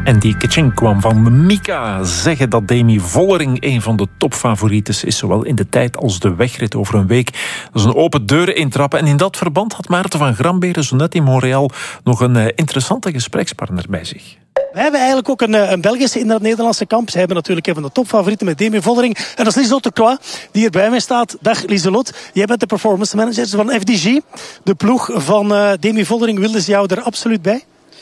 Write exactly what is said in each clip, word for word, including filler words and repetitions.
En die kaching kwam van Mika. Zeggen dat Demi Vollering een van de topfavorieten is, zowel in de tijd als de wegrit over een week. Dat is een open deuren intrappen. En in dat verband had Maarten van Gramberen zo net in Montreal nog een uh, interessante gesprekspartner bij zich. We hebben eigenlijk ook een, een Belgische in het Nederlandse kamp. Zij hebben natuurlijk een van de topfavorieten met Demi Vollering. En dat is Lieselotte Croix, die hier bij mij staat. Dag Lieselotte, jij bent de performance manager van F D G. De ploeg van uh, Demi Vollering. Wilden ze jou er absoluut bij?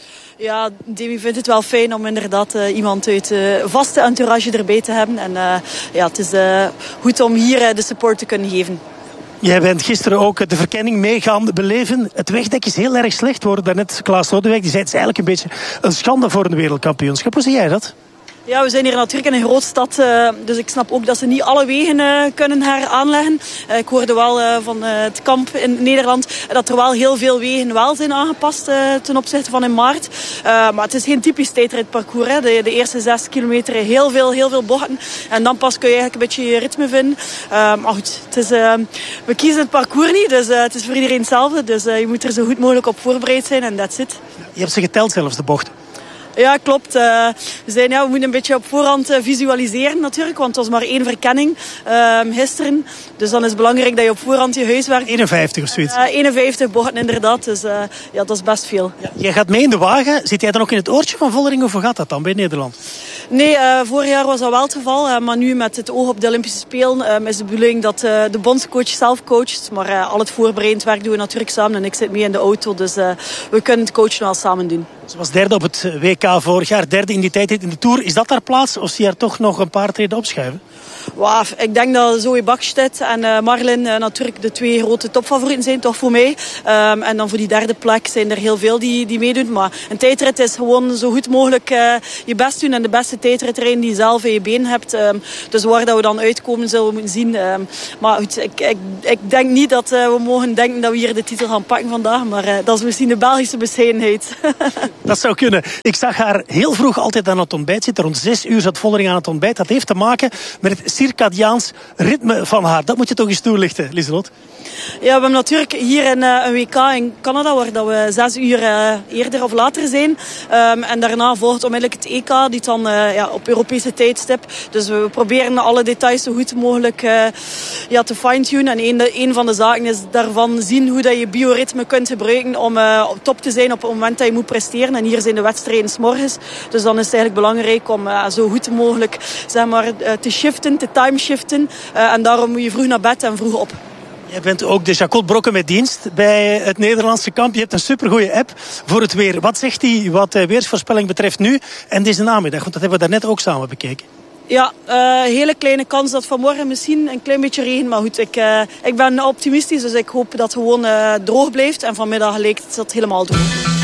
Ja, Demi vindt het wel fijn om inderdaad uh, iemand uit de uh, vaste entourage erbij te hebben. En uh, ja, het is uh, goed om hier uh, de support te kunnen geven. Jij bent gisteren ook de verkenning mee gaan beleven. Het wegdek is heel erg slecht geworden. Daarnet Klaas Lodewijk, die zei het is eigenlijk een beetje een schande voor een wereldkampioenschap. Hoe zie jij dat? Ja, we zijn hier natuurlijk in een grootstad, uh, dus ik snap ook dat ze niet alle wegen uh, kunnen heraanleggen. Uh, ik hoorde wel uh, van uh, het kamp in Nederland dat er wel heel veel wegen wel zijn aangepast uh, ten opzichte van in maart. Uh, maar het is geen typisch tijdritparcours. Hè. De, de eerste zes kilometer heel veel, heel veel bochten. En dan pas kun je eigenlijk een beetje je ritme vinden. Uh, maar goed, het is, uh, we kiezen het parcours niet, dus uh, het is voor iedereen hetzelfde. Dus uh, je moet er zo goed mogelijk op voorbereid zijn en that's it. Je hebt ze geteld zelfs, de bochten. Ja, klopt. Uh, we, zijn, ja, we moeten een beetje op voorhand uh, visualiseren natuurlijk, want het was maar één verkenning uh, gisteren. Dus dan is het belangrijk dat je op voorhand je huiswerk... eenenvijftig of zoiets. Uh, eenenvijftig bochten inderdaad, dus uh, ja, dat is best veel. Ja, jij gaat mee in de wagen. Zit jij dan ook in het oortje van Vollering of hoe gaat dat dan bij Nederland? Nee, uh, vorig jaar was dat wel het geval. Uh, maar nu met het oog op de Olympische Spelen uh, is de bedoeling dat uh, de bondscoach zelf coacht. Maar uh, al het voorbereidend werk doen we natuurlijk samen en ik zit mee in de auto. Dus uh, we kunnen het coachen wel samen doen. Ze was derde op het W K vorig jaar, derde in die tijd in de Tour. Is dat haar plaats of zie je haar toch nog een paar treden opschuiven? Wow, ik denk dat Zoe Bakstedt en uh, Marlin uh, natuurlijk de twee grote topfavorieten zijn, toch voor mij. Um, en dan voor die derde plek zijn er heel veel die, die meedoen. Maar een tijdrit is gewoon zo goed mogelijk uh, je best doen. En de beste tijdrit erin die je zelf in je been hebt. Um, dus waar dat we dan uitkomen zullen we moeten zien. Um, maar goed, ik, ik, ik denk niet dat uh, we mogen denken dat we hier de titel gaan pakken vandaag. Maar uh, dat is misschien de Belgische bescheidenheid. Dat zou kunnen. Ik zag haar heel vroeg altijd aan het ontbijt zitten. Rond zes uur zat Vollering aan het ontbijt. Dat heeft te maken met het circadiaans ritme van haar. Dat moet je toch eens toelichten, Lieselotte? Ja, we hebben natuurlijk hier een, een W K in Canada, waar dat we zes uur uh, eerder of later zijn. Um, en daarna volgt onmiddellijk het E K, die dan uh, ja, op Europese tijdstip. Dus we proberen alle details zo goed mogelijk uh, ja, te fine-tunen. En een, een van de zaken is daarvan zien hoe dat je bioritme kunt gebruiken om uh, op top te zijn op het moment dat je moet presteren. En hier zijn de wedstrijden 's morgens. Dus dan is het eigenlijk belangrijk om uh, zo goed mogelijk zeg maar, uh, te shiften, te timeshiften. Uh, en daarom moet je vroeg naar bed en vroeg op. Jij bent ook de Jacot Brokken met dienst bij het Nederlandse kamp. Je hebt een supergoeie app voor het weer. Wat zegt hij wat weersvoorspelling betreft nu en deze namiddag? Want dat hebben we daarnet ook samen bekeken. Ja, uh, hele kleine kans dat vanmorgen misschien een klein beetje regen. Maar goed, ik, uh, ik ben optimistisch, dus ik hoop dat het gewoon uh, droog blijft. En vanmiddag leek het dat helemaal droog.